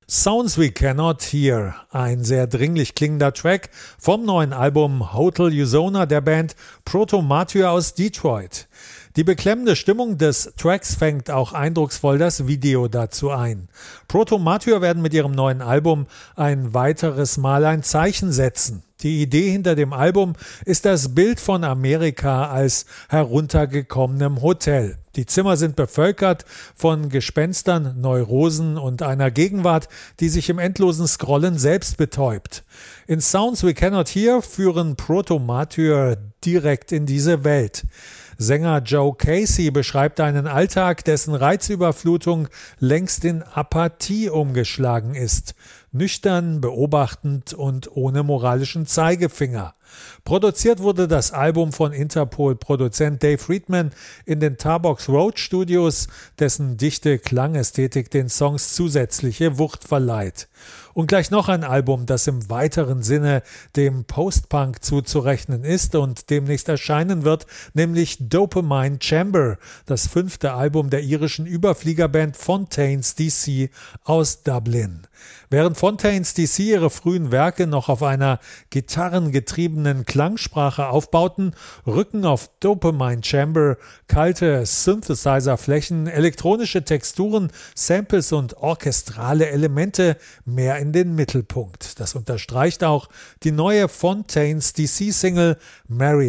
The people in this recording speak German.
Sounds We Cannot Hear, ein sehr dringlich klingender Track vom neuen Album Hotel Usona der Band Proto Martyr aus Detroit. Die beklemmende Stimmung des Tracks fängt auch eindrucksvoll das Video dazu ein. Proto Martyr werden mit ihrem neuen Album ein weiteres Mal ein Zeichen setzen. Die Idee hinter dem Album ist das Bild von Amerika als heruntergekommenem Hotel. Die Zimmer sind bevölkert von Gespenstern, Neurosen und einer Gegenwart, die sich im endlosen Scrollen selbst betäubt. In Sounds We Cannot Hear führen Proto Martyr direkt in diese Welt. Sänger Joe Casey beschreibt einen Alltag, dessen Reizüberflutung längst in Apathie umgeschlagen ist. Nüchtern, beobachtend und ohne moralischen Zeigefinger. Produziert wurde das Album von Interpol-Produzent Dave Friedman in den Tarbox Road Studios, dessen dichte Klangästhetik den Songs zusätzliche Wucht verleiht. Und gleich noch ein Album, das im weiteren Sinne dem Post-Punk zuzurechnen ist und demnächst erscheinen wird, nämlich Dopamine Chamber, das 5. Album der irischen Überfliegerband Fontaines DC aus Dublin. Während Fontaines DC ihre frühen Werke noch auf einer gitarrengetriebenen Klangsprache aufbauten, rücken auf Dopamine Chamber kalte Synthesizer-Flächen, elektronische Texturen, Samples und orchestrale Elemente mehr in den Mittelpunkt. Das unterstreicht auch die neue Fontaines DC-Single Mary